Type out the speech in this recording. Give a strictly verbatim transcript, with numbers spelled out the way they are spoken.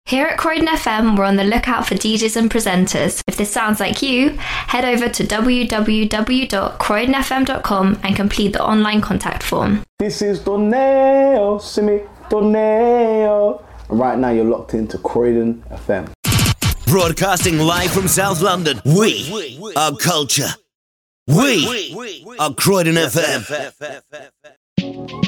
Here at Croydon F M, we're on the lookout for D Js and presenters. If this sounds like you, head over to w w w dot croydon f m dot com and complete the online contact form. This is Torneo, Simi, Torneo. And right now you're locked into Croydon F M. Broadcasting live from South London, we are culture. We are Croydon F M.